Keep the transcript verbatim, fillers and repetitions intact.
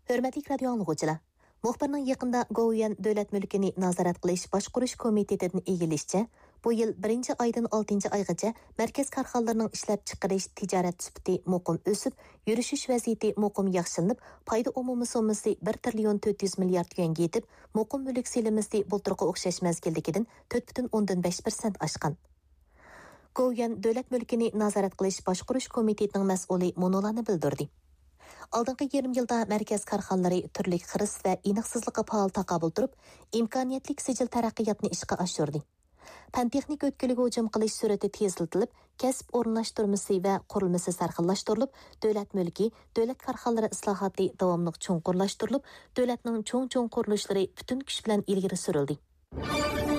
Hörmətli radio anlıqçılar, muxbirning yaqında Govian davlat mulkini nazorat qilish boshqarish komitetining egilishicha, bu yil birinchi oydan oltinchi oygacha markaz korxonalarining ishlab chiqarish tijorat sifati muqim o'sib, yurishish vaziyati muqim yaxshilanib, foyda umumi summasi bir trillion to'rt yuz milliard yuanga yetib, muqim mulk selimisi bulturga o'xshash mazgildikidan to'rt butun o'ndan besh persent oshgan. Govian davlat mulkini nazorat qilish boshqarish komitetining mas'uli monolarni bildirdi. Алдыңғы yarım yılda mərkəz karxanları türlük xırs və iniqsizliqə pahalı taqabıl durub, imkaniyetlik sicil taraqqiyatını işqa aşırdı. Pan-texnik ötkülüge hücum qilish sürəti tezlitilib, kəsb orunlaşdırması və qurulması sarxillaşdırılıb, dövlət mülki, dövlət karxanları islahatı davamlıq çoğunqurlaşdırılıb, dövlətnin çoğun-çoğun quruluşları bütün güç bilan ilgiri sürüldü.